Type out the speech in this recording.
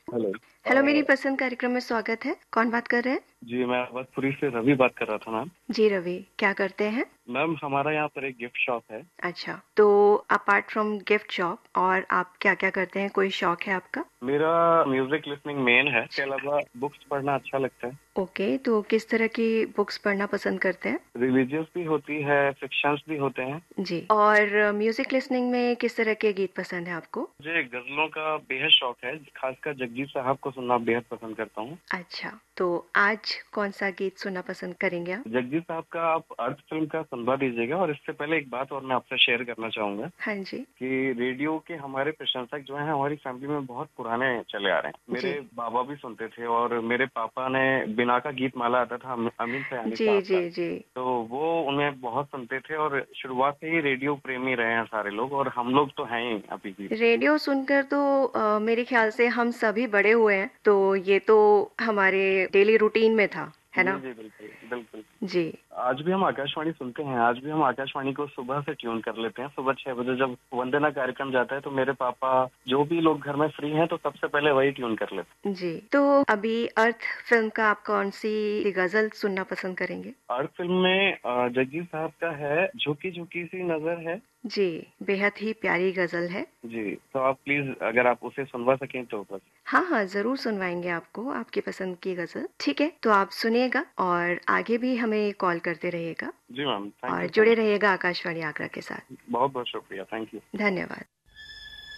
Hello. Hello, मेरी पसंद कार्यक्रम में स्वागत है। कौन बात कर रहे हैं? जी, मैं अवधपुरी से रवि बात कर रहा था मैम। जी रवि, क्या करते हैं? मैम, हमारा यहाँ पर एक गिफ्ट शॉप है। अच्छा, तो अपार्ट फ्रॉम गिफ्ट शॉप और आप क्या-क्या करते हैं? कोई शौक है आपका? मेरा म्यूजिक लिसनिंग मेन है, इसके अलावा बुक्स पढ़ना अच्छा लगता है। ओके, तो किस तरह की बुक्स पढ़ना पसंद करते हैं? रिलीजियस भी होती है, फिक्शंस भी होते हैं। जी, और म्यूजिक लिसनिंग में किस तरह के गीत पसंद है आपको? मुझे गजलों का बेहद शौक है, खासकर जगजीत साहब को सुनना बेहद पसंद करता हूँ। अच्छा, तो आज कौन-सा गीत सुनना पसंद करेंगे आप? जगजीत साहब का आप अर्थ फिल्म का सुनवा दीजिएगा। और इससे पहले एक बात और मैं आपसे शेयर करना चाहूंगा हाँ जी। कि रेडियो के हमारे प्रशंसक जो हैं हमारी फैमिली में बहुत पुराने चले आ रहे हैं। जी। मेरे बाबा भी सुनते थे और मेरे पापा ने बिना का गीत माला आता था अमीन सयानी जी, साहब का। जी, जी। तो वो उन्हें बहुत सुनते थे और शुरुआत से ही रेडियो प्रेमी रहे हैं सारे लोग, और हम लोग तो हैं ही अभी भी। रेडियो सुनकर तो मेरे ख्याल से हम सभी बड़े हुए हैं, तो ये तो हमारे डेली रूटीन में था, है जी ना? जी, बिल्कुल बिल्कुल। जी। आज भी हम आकाशवाणी सुनते हैं। आज भी हम आकाशवाणी को सुबह से ट्यून कर लेते हैं। सुबह 6 बजे जब वंदना कार्यक्रम जाता है तो मेरे पापा, जो भी लोग घर में फ्री हैं, तो सबसे पहले वही ट्यून कर लेते जी, तो अभी अर्थ फ़िल्म का आप कौन-सी गज़ल सुनना पसंद करेंगे? हैं। और फिल्म में जगजीत साहब का है, झुकी झुकी सी नजर है। जी, बेहद ही प्यारी गज़ल है। जी, तो आप प्लीज अगर आप उसे सुनवा सकें तो बस। हाँ, हाँ, ज़रूर सुनवाएँगे आपको आपकी पसंद की गज़ल। ठीक है, तो आप सुनिएगा और आगे भी हमें कॉल करते रहिएगा जी मैम, थैंक और यू सो जुड़े मच। रहिएगा आकाशवाणी आगरा के साथ। बहुत बहुत शुक्रिया, थैंक यू। धन्यवाद।